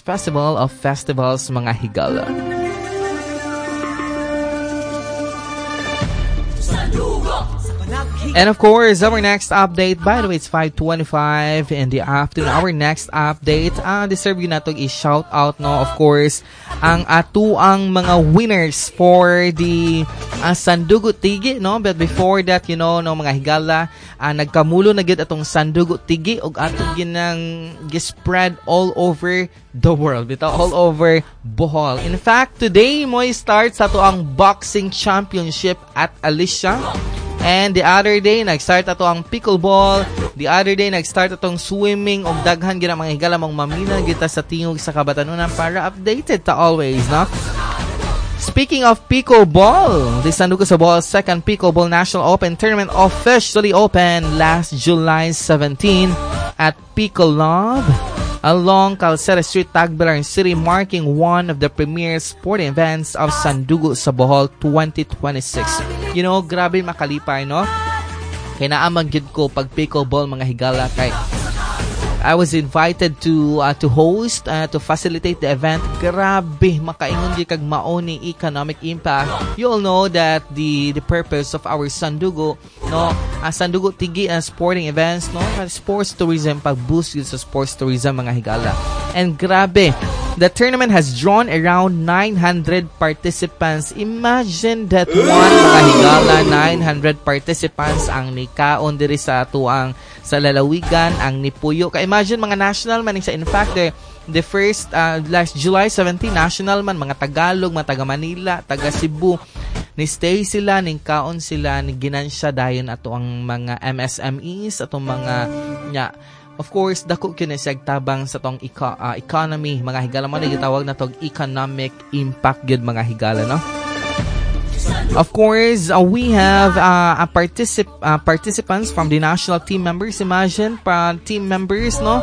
Festival of Festivals, mga higala. And of course, our next update, by the way, it's 5:25 in the afternoon. Our next update, deserve yun na itong i-shout out, no? Of course, ang atuang mga winners for the Sandugo Tigi, no? But before that, you know, no, mga higala, nagkamulo na gid atong Sandugo Tigi ug atong ginang spread all over the world, bitaw, all over Bohol. In fact, today mo start sa to ang boxing championship at Alicia. And the other day, nag-start ato ang pickleball. The other day, nag-start atong swimming. O daghan gina mga higala mong mamina kita sa tingog sa Kabatanunan para updated ta always, no? Speaking of pickleball, the Sandugo sa Bohol second Pickleball National Open Tournament officially opened last July 17 at Pickle Love along Calceta Street, Tagbilaran City, marking one of the premier sporting events of Sandugo sa Bohol 2026. You know, grabe makalipay, no? Kaya naamang gid ko pag pickleball, mga higala, kay I was invited to host, to facilitate the event. Grabe, makaingon gid kag maoni economic impact. You all know that the purpose of our Sandugo, no, Sandugo Tigi sporting events, no, sports tourism, pag-boost yun sa sports tourism, mga higala. And grabe, the tournament has drawn around 900 participants. Imagine that one, mga higala, 900 participants ang nikaon diri sa atuang sa lalawigan, ang nipuyo. Ka-imagine mga national man sa, in fact, the first last July 17 national man, mga Tagalog, mga taga Manila, taga Cebu, ni stay sila, ning kaon sila, ni ginansya dayon ato ang mga MSMEs, atong mga of course, dako kinisag tabang sa tong economy, mga higala mo na gitawag na tong economic impact gud, mga higala, no? Of course, we have participants from the national team members. Imagine, team members, no?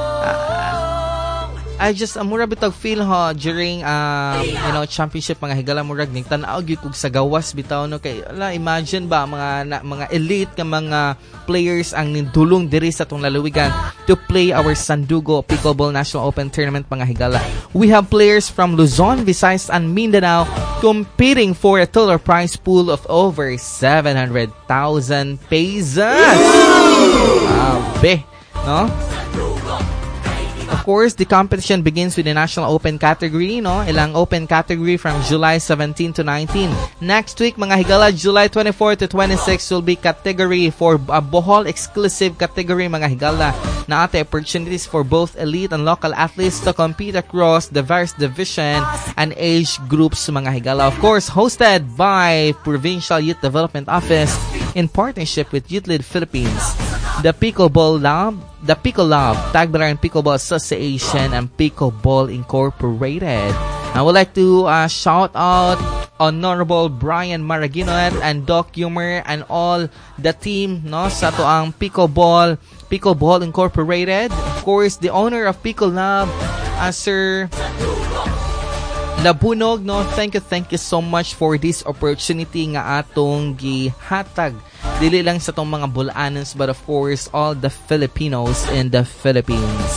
I just mura bitag feel during championship, mga higala, murag ning tan-aw gyud kog sa gawas bitaw, no, kay imagine ba mga elite nga mga players ang nindulong diri sa tong lalawigan to play our Sandugo Pickleball National Open Tournament, mga higala. We have players from Luzon, Visayas, and Mindanao competing for a total prize pool of over 700,000 pesos. Be, no? Of course, the competition begins with the National Open category, no? Ilang Open category from July 17 to 19. Next week, mga higala, July 24 to 26 will be category for a Bohol exclusive category, mga higala, na ate opportunities for both elite and local athletes to compete across diverse division and age groups, mga higala. Of course, hosted by Provincial Youth Development Office in partnership with Youth Lead Philippines, the Pickleball Love, Tagbilaran Pickleball Association, and Pickleball Incorporated. I would like to shout out Honorable Brian Maraguinot and Doc Humor and all the team, no, sa to ang Pickleball Incorporated. Of course, the owner of Pickle Love, Sir Labunog, no, thank you so much for this opportunity nga atong gihatag, dili lang sa tong mga Bolanons, but of course all the Filipinos in the Philippines.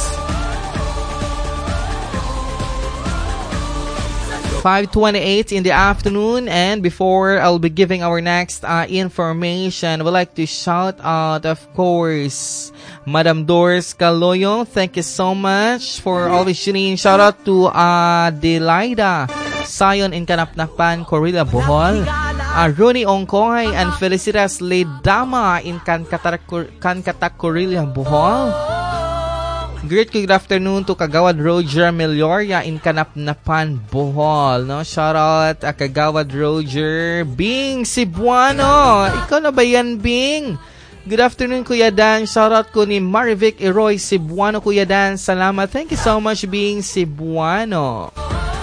5:28 in the afternoon, and before I'll be giving our next information, I would like to shout out, of course, Madam Doris Caloyo. Thank you so much for always tuning in. Shout out to Delaida Sayon in Kanapnakpan, Corilla, Bohol. Rooney Ongkoy and Felicitas Ledama in Kankatak, Corilla, Bohol. Great good afternoon to Kagawad Roger Meloria in Kanapnapan, Bohol, no? Shout out Kagawad Roger. Bing Cebuano, ikaw na ba yan, Bing? Good afternoon, Kuya Dan. Shout out ko ni Marivic Eroy Cebuano, Kuya Dan. Salamat. Thank you so much, Bing Cebuano.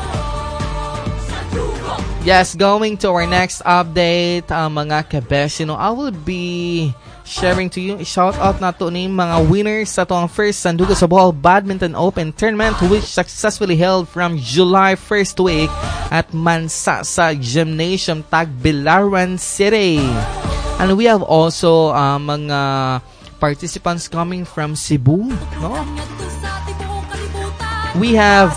Yes, going to our next update, mga kabesh, I will be sharing to you, shout out na to ni mga winners sa itong first Sandugo sa Bohol Badminton Open Tournament, which successfully held from July 1st week at Mansasa Gymnasium, Tagbilaran City. And we have also mga participants coming from Cebu, no? We have